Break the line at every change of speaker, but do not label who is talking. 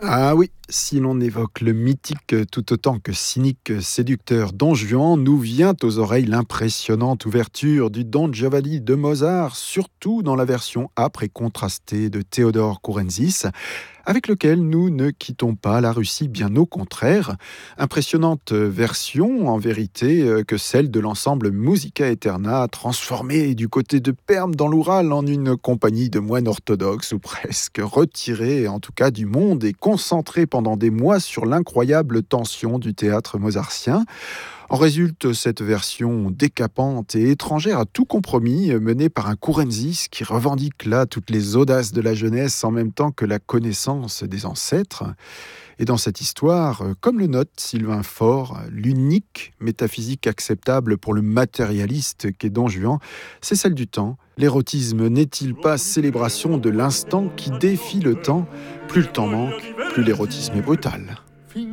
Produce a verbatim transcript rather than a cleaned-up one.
Ah oui, si l'on évoque le mythique tout autant que cynique séducteur Don Juan, nous vient aux oreilles l'impressionnante ouverture du Don Giovanni de Mozart, surtout dans la version âpre et contrastée de Théodore Kourenzis, avec lequel nous ne quittons pas la Russie, bien au contraire. Impressionnante version, en vérité, euh, que celle de l'ensemble Musica Eterna, transformée du côté de Perm dans l'Oural en une compagnie de moines orthodoxes, ou presque retirée, en tout cas, du monde et concentrée pendant des mois sur l'incroyable tension du théâtre mozartien. En résulte cette version décapante et étrangère à tout compromis, menée par un Kourenzis qui revendique là toutes les audaces de la jeunesse en même temps que la connaissance des ancêtres. Et dans cette histoire, comme le note Sylvain Faure, l'unique métaphysique acceptable pour le matérialiste qu'est Don Juan, c'est celle du temps. L'érotisme n'est-il pas célébration de l'instant qui défie le temps? Plus le temps manque, plus l'érotisme est brutal.